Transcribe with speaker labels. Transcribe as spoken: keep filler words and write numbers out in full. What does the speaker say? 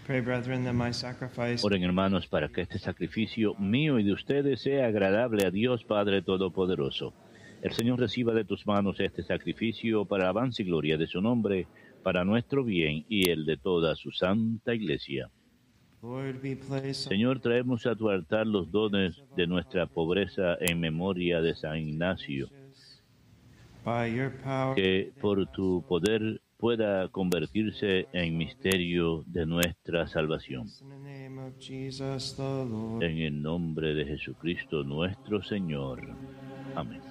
Speaker 1: Pray, brethren, that my sacrifice
Speaker 2: Oren, hermanos, para que este sacrificio mío y de ustedes sea agradable a Dios Padre Todopoderoso. El Señor reciba de tus manos este sacrificio para avance y gloria de su nombre, para nuestro bien y el de toda su santa Iglesia.
Speaker 1: Lord, we place
Speaker 2: Señor, traemos a tu altar los dones de nuestra pobreza en memoria de San Ignacio,
Speaker 1: by your power
Speaker 2: que por tu poder pueda convertirse en misterio de nuestra salvación.
Speaker 1: in the name of Jesus the Lord.
Speaker 2: En el nombre de Jesucristo nuestro Señor. Amén.